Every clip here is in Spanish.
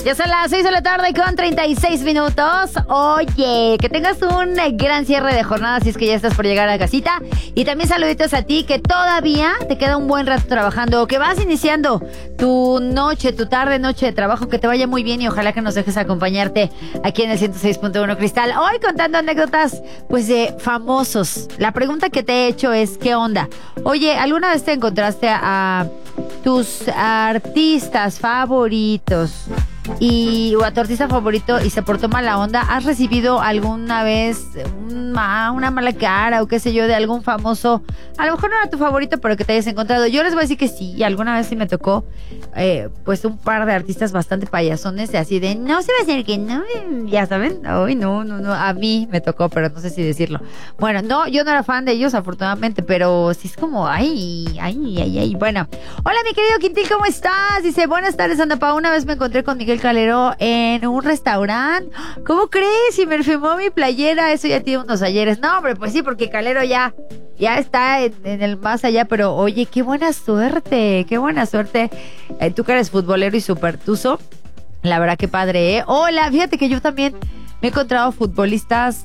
Ya son las 6 de la tarde con 36 minutos. Oye, que tengas un gran cierre de jornada si es que ya estás por llegar a casita. Y también saluditos a ti que todavía te queda un buen rato trabajando, que vas iniciando tu noche, tu tarde, noche de trabajo, que te vaya muy bien y ojalá que nos dejes acompañarte aquí en el 106.1 Cristal. Hoy contando anécdotas, pues de famosos. La pregunta que te he hecho es, ¿qué onda? Oye, ¿alguna vez te encontraste a tus artistas favoritos o a tu artista favorito y se portó mala onda? ¿Has recibido alguna vez una mala cara o qué sé yo de algún famoso? A lo mejor no era tu favorito, pero que te hayas encontrado. Yo les voy a decir que sí, y alguna vez sí me tocó pues un par de artistas bastante payasones, de así de no se va a hacer que no, ya saben. Ay, no, a mí me tocó, pero no sé si decirlo. Bueno, no, yo no era fan de ellos afortunadamente, pero sí es como ay. Bueno, hola mi querido Quintil, ¿cómo estás? Dice, buenas tardes, Ana Pau. Una vez me encontré con Miguel Calero en un restaurante. ¿Cómo crees? Y me firmó mi playera. Eso ya tiene unos ayeres. No, hombre, pues sí, porque Calero ya está en el más allá. Pero oye, qué buena suerte. Tú que eres futbolero y súper tuzo. La verdad que padre, ¿eh? Hola, fíjate que yo también me he encontrado futbolistas,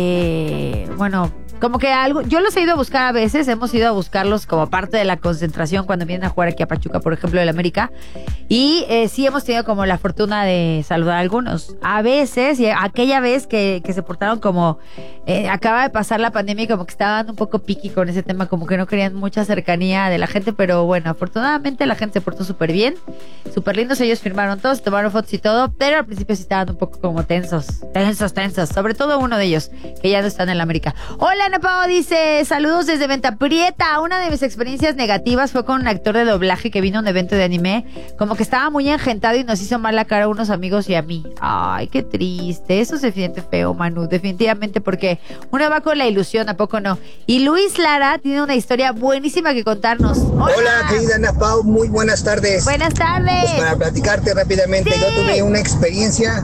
bueno, como que algo, yo los he ido a buscar a veces, hemos ido a buscarlos como parte de la concentración cuando vienen a jugar aquí a Pachuca, por ejemplo, del América, y sí hemos tenido como la fortuna de saludar a algunos. A veces, y aquella vez que se portaron como, acaba de pasar la pandemia y como que estaban un poco piqui con ese tema, como que no querían mucha cercanía de la gente, pero bueno, afortunadamente la gente se portó súper bien, súper lindos, ellos firmaron todos, tomaron fotos y todo, pero al principio sí estaban un poco como tensos, sobre todo uno de ellos, que ya no está en el América. Hola, Ana Pao, dice, saludos desde Venta Prieta. Una de mis experiencias negativas fue con un actor de doblaje que vino a un evento de anime, como que estaba muy engentado y nos hizo mal la cara a unos amigos y a mí. Ay, qué triste, eso se siente feo, Manu, definitivamente, porque uno va con la ilusión, ¿a poco no? Y Luis Lara tiene una historia buenísima que contarnos. Hola, querida Ana Pao, muy buenas tardes. Buenas tardes. Pues para platicarte rápidamente, sí. Yo tuve una experiencia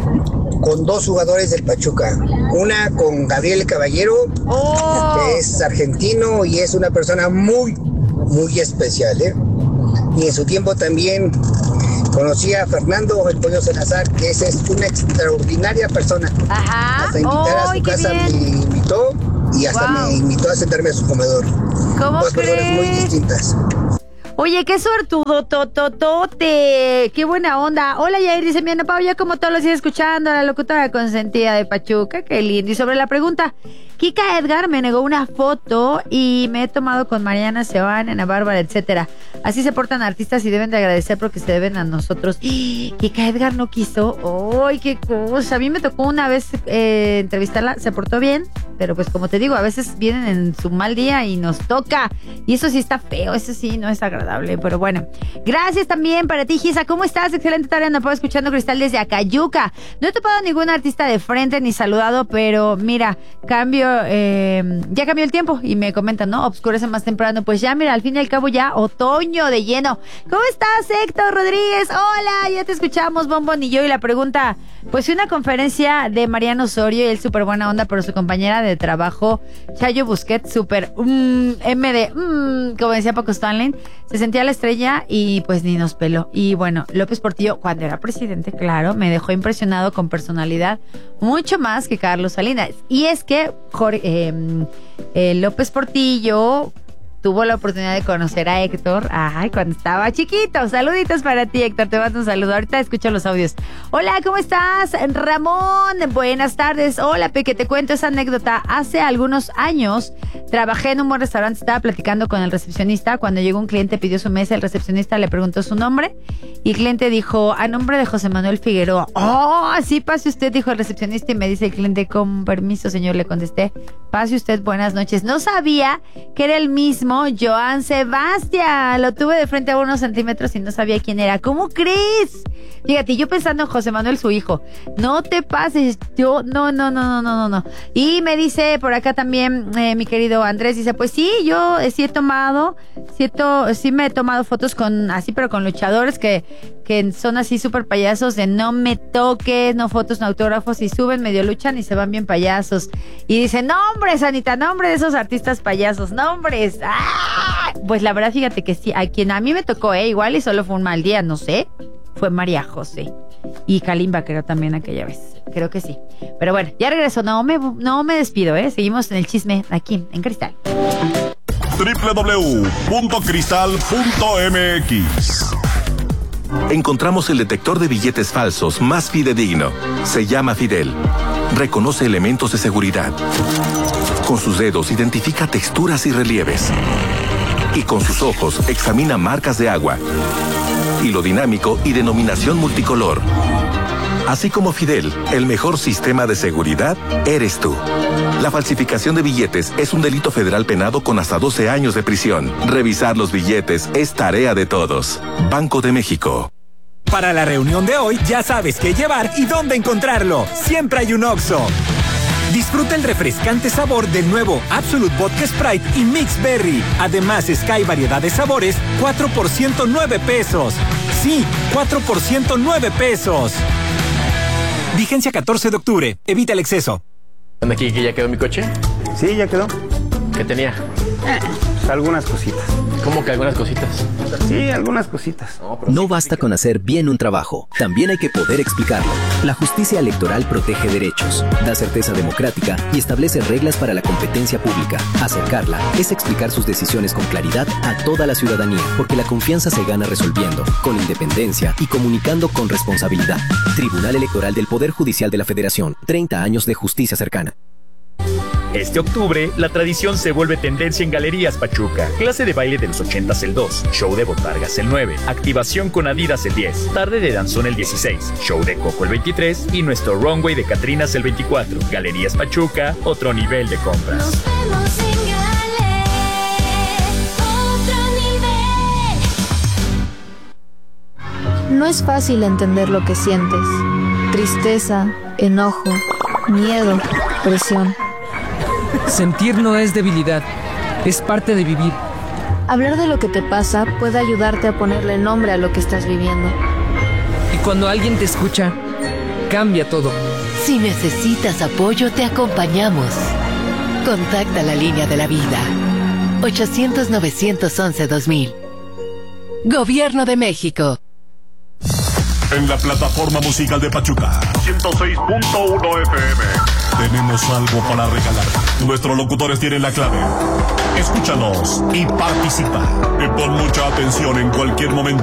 con dos jugadores del Pachuca. Una con Gabriel Caballero, que es argentino y es una persona muy, muy especial, ¿eh? Y en su tiempo también conocí a Fernando el Pollo Salazar, que es una extraordinaria persona. Ajá. Hasta invitar a su casa me invitó y hasta me invitó a sentarme a su comedor. ¿Cómo Dos crees? personas muy distintas. Oye, qué suertudo, tototote. Qué buena onda. Hola, Yair, dice mi Ana Pau, ya como todos los días escuchando a la locutora consentida de Pachuca. Qué lindo. Y sobre la pregunta, Kika Edgar me negó una foto y me he tomado con Mariana Seoane, Ana Bárbara, etcétera. Así se portan artistas y deben de agradecer porque se deben a nosotros. Kika Edgar no quiso. ¡Ay, qué cosa! A mí me tocó una vez entrevistarla, se portó bien, pero pues como te digo, a veces vienen en su mal día y nos toca. Y eso sí está feo, eso sí no es agradable, pero bueno. Gracias también para ti, Gisa. ¿Cómo estás? Excelente tarde, Ana Pau, escuchando Cristal desde Acayuca. No he topado a ningún artista de frente ni saludado, pero mira, ya cambió el tiempo y me comentan, ¿no? Oscurece más temprano. Pues ya, mira, al fin y al cabo ya otoño de lleno. ¿Cómo estás, Héctor Rodríguez? Hola, ya te escuchamos, Bombón y yo. Y la pregunta, pues una conferencia de Mariano Osorio y él súper buena onda, pero su compañera de trabajo, Chayo Busquets, súper como decía Paco Stanley, se sentía la estrella y pues ni nos peló. Y bueno, López Portillo, cuando era presidente, claro, me dejó impresionado con personalidad mucho más que Carlos Salinas. Y es que López Portillo tuvo la oportunidad de conocer a Héctor, cuando estaba chiquito. Saluditos para ti, Héctor, te mando un saludo. Ahorita escucho los audios. Hola, ¿cómo estás? Ramón, buenas tardes. Hola, Peque, te cuento esa anécdota. Hace algunos años trabajé en un buen restaurante, estaba platicando con el recepcionista. Cuando llegó un cliente, pidió su mesa, el recepcionista le preguntó su nombre y el cliente dijo, a nombre de José Manuel Figueroa. Sí, pase usted, dijo el recepcionista, y me dice el cliente, con permiso, señor, le contesté, pase usted, buenas noches. No sabía que era el mismo Joan Sebastián. Lo tuve de frente a unos centímetros y no sabía quién era. ¿Cómo crees? Fíjate, yo pensando en José Manuel, su hijo. No te pases. Yo, no. Y me dice por acá también, mi querido Andrés, dice, pues sí, yo sí me he tomado fotos con, así, pero con luchadores que son así súper payasos de no me toques, no fotos, no autógrafos, y suben, medio luchan y se van bien payasos. Y dice, nombres, Anita, nombre de esos artistas payasos, nombres. Pues la verdad, fíjate que sí, a quien a mí me tocó, igual y solo fue un mal día, no sé, fue María José. y Kalimba, creo también aquella vez. Creo que sí. Pero bueno, ya regreso. No me despido, ¿eh? Seguimos en el chisme aquí, en Cristal. www.cristal.mx. Encontramos el detector de billetes falsos más fidedigno. Se llama Fidel. Reconoce elementos de seguridad. Con sus dedos identifica texturas y relieves. Y con sus ojos examina marcas de agua, hilo dinámico y denominación multicolor. Así como Fidel, el mejor sistema de seguridad eres tú. La falsificación de billetes es un delito federal penado con hasta 12 años de prisión. Revisar los billetes es tarea de todos. Banco de México. Para la reunión de hoy, ya sabes qué llevar y dónde encontrarlo. Siempre hay un Oxxo. Disfruta el refrescante sabor del nuevo Absolute Vodka Sprite y Mix Berry. Además, Sky variedad de sabores, 4 por 109 pesos. Sí, 4 por 109 pesos. Vigencia 14 de octubre. Evita el exceso. ¿Dónde aquí que ya quedó mi coche? Sí, ya quedó. ¿Qué tenía? Pues algunas cositas. ¿Cómo que algunas cositas? Sí, algunas cositas. No basta con hacer bien un trabajo, también hay que poder explicarlo. La justicia electoral protege derechos, da certeza democrática y establece reglas para la competencia pública. Acercarla es explicar sus decisiones con claridad a toda la ciudadanía, porque la confianza se gana resolviendo, con independencia y comunicando con responsabilidad. Tribunal Electoral del Poder Judicial de la Federación, 30 años de justicia cercana. Este octubre, la tradición se vuelve tendencia en Galerías Pachuca. Clase de baile de los 80s el 2, show de botargas el 9, activación con Adidas el 10, tarde de danzón el 16, show de Coco el 23 y nuestro runway de Catrinas el 24. Galerías Pachuca, otro nivel de compras. Nos vemos en Gale, otro nivel. No es fácil entender lo que sientes. Tristeza, enojo, miedo, presión. Sentir no es debilidad, es parte de vivir. Hablar de lo que te pasa puede ayudarte a ponerle nombre a lo que estás viviendo. Y cuando alguien te escucha, cambia todo. Si necesitas apoyo, te acompañamos. Contacta la línea de la vida. 800-911-2000. Gobierno de México. En la plataforma musical de Pachuca, 106.1 FM. Tenemos algo para regalar. Nuestros locutores tienen la clave. Escúchanos y participa. Y pon mucha atención en cualquier momento.